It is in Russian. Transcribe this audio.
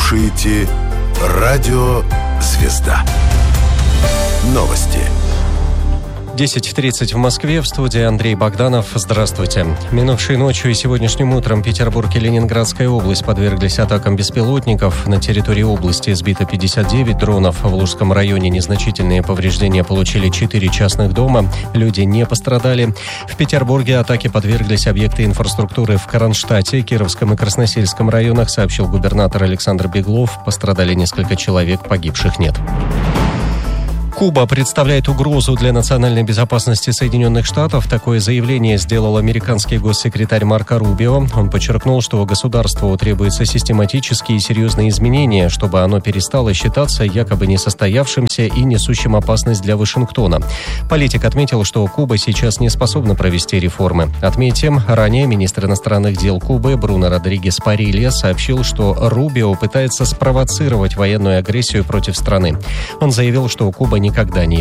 слушаете Радио Звезда. Новости. 10:30 в Москве, в студии Андрей Богданов. Здравствуйте. Минувшей ночью и сегодняшним утром Петербург и Ленинградская область подверглись атакам беспилотников. На территории области сбито 59 дронов. В Лужском районе незначительные повреждения получили 4 частных дома. Люди не пострадали. В Петербурге атаке подверглись объекты инфраструктуры в Кронштадте, Кировском и Красносельском районах, сообщил губернатор Александр Беглов. Пострадали несколько человек, погибших нет. Куба представляет угрозу для национальной безопасности Соединенных Штатов. Такое заявление сделал американский госсекретарь Марко Рубио. Он подчеркнул, что государству требуются систематические и серьезные изменения, чтобы оно перестало считаться якобы несостоявшимся и несущим опасность для Вашингтона. Политик отметил, что Куба сейчас не способна провести реформы. Отметим, ранее министр иностранных дел Кубы Бруно Родригес Парилья сообщил, что Рубио пытается спровоцировать военную агрессию против страны. Он заявил, что Куба никогда не